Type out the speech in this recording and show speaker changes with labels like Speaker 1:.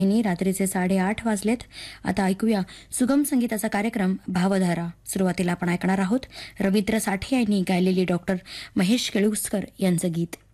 Speaker 1: रात्रीचे 8:30 वाजलेत. आता ऐकूया सुगम संगीताचा कार्यक्रम भावधारा. सुरुवातीला आपण ऐकणार आहोत रवींद्र साठे यांनी गायलेली डॉक्टर महेश केळुस्कर यांचं गीत.